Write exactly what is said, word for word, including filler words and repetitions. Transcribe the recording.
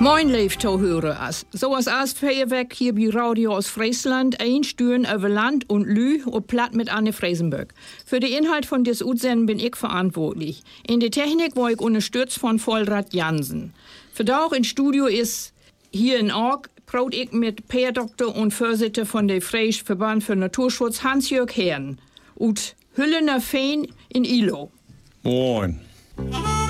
Moin, lieve toehoorders. Zoals als Feierwerk hier bij Radio aus Friesland einsturen over Land und Lü op Platt mit Anne Fresenberg. Für den Inhalt von des Utsenden bin ich verantwortlich. In der Technik war ich unterstützt von Vollrad Jansen. Für da auch in Studio ist hier in Org praut ich mit Per Doktor und Vorsitter von der Freisch Verband für Naturschutz Hans-Jörg Herrn. Ut Hüllener Feen in Ilo. Moin.